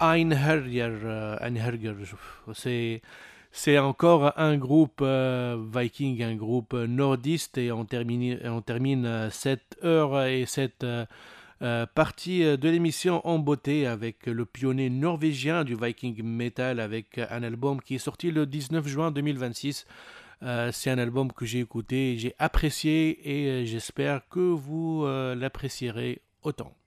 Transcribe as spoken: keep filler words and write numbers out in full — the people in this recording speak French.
Einherjar. euh, Einherjar, je- C'est c'est encore un groupe euh, viking, un groupe nordiste, et on termine, on termine euh, cette heure et cette euh, euh, partie euh, de l'émission en beauté avec le pionnier norvégien du Viking Metal avec un album qui est sorti le dix-neuf juin deux mille vingt-six. Euh, c'est un album que j'ai écouté, j'ai apprécié et euh, j'espère que vous euh, l'apprécierez autant.